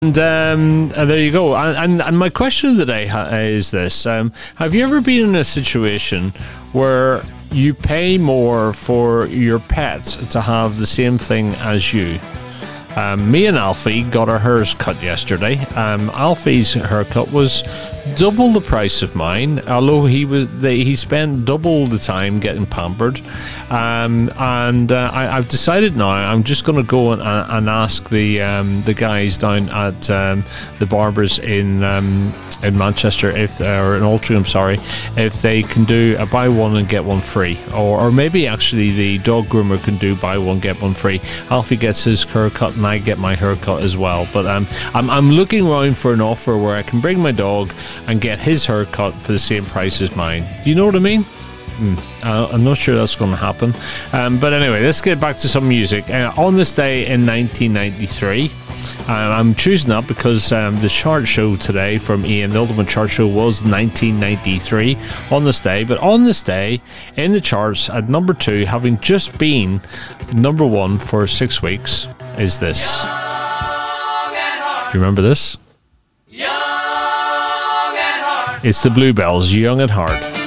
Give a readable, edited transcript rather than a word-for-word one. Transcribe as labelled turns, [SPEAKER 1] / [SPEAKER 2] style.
[SPEAKER 1] And there you go. And my question of the day is this: have you ever been in a situation where you pay more for your pet to have the same thing as you? Me and Alfie got our hairs cut yesterday. Alfie's haircut was double the price of mine, although he spent double the time getting pampered. I've decided now I'm just going to go and ask the guys down at the barbers in Manchester, or in Altrincham, sorry, if they can do a buy one and get one free, or maybe actually the dog groomer can do buy one get one free. Alfie gets his haircut and I get my haircut as well. But I'm looking around for an offer where I can bring my dog and get his haircut for the same price as mine. Do you know what I mean? I'm not sure that's going to happen. But anyway, let's get back to some music. On this day in 1993, I'm choosing that because the chart show today from Ian, the Ultimate Chart Show, was 1993 on this day. But on this day, in the charts at number 2, having just been number 1 for 6 weeks, is this. You remember this? It's the Bluebells, Young at Heart.